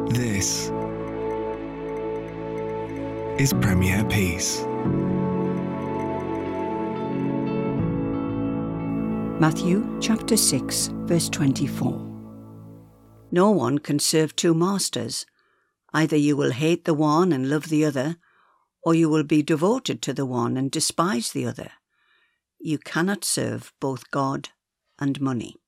This is Premier Peace. Matthew chapter 6, verse 24. No one can serve two masters. Either you will hate the one and love the other, or you will be devoted to the one and despise the other. You cannot serve both God and money.